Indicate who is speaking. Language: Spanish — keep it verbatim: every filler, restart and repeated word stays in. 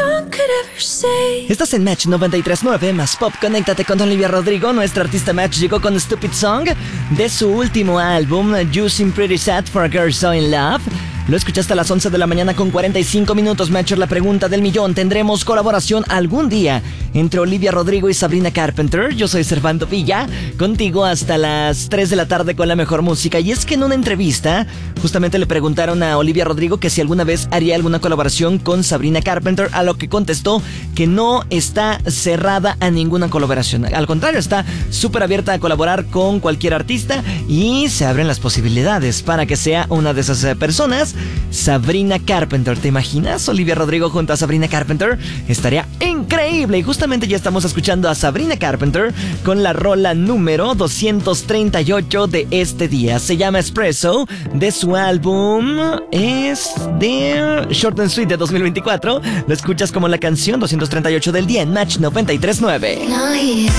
Speaker 1: Estás en Match noventa y tres punto nueve más Pop. Conéctate con Olivia Rodrigo. Nuestra artista Match llegó con Stupid Song de su último álbum, You Seem Pretty Sad for a Girl So In Love. Lo escuchaste a las once de la mañana con cuarenta y cinco minutos. Matcher, la pregunta del millón. ¿Tendremos colaboración algún día entre Olivia Rodrigo y Sabrina Carpenter? Yo soy Servando Villa, contigo hasta las tres de la tarde con la mejor música. Y es que en una entrevista justamente le preguntaron a Olivia Rodrigo que si alguna vez haría alguna colaboración con Sabrina Carpenter, a lo que contestó que no está cerrada a ninguna colaboración. Al contrario, está súper abierta a colaborar con cualquier artista y se abren las posibilidades para que sea una de esas personas. Sabrina Carpenter, ¿te imaginas? Olivia Rodrigo junto a Sabrina Carpenter, estaría increíble. Y justamente ya estamos escuchando a Sabrina Carpenter con la rola número doscientos treinta y ocho de este día. Se llama Espresso, de su álbum es de Short and Sweet de dos mil veinticuatro. Lo escuchas como la canción doscientos treinta y ocho del día en Match noventa y tres punto nueve.